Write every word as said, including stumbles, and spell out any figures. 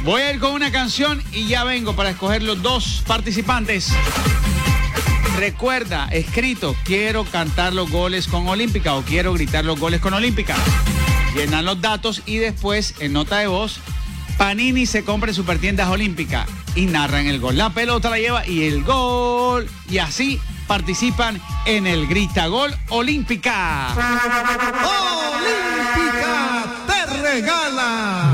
Voy a ir con una canción y ya vengo para escoger los dos participantes. Recuerda, escrito, quiero cantar los goles con Olímpica o quiero gritar los goles con Olímpica. Llenan los datos y después, en nota de voz, Panini se compra en Supertiendas Olímpica y narran el gol. La pelota la lleva y el gol. Y así participan en el Grita Gol Olímpica. Olímpica te regala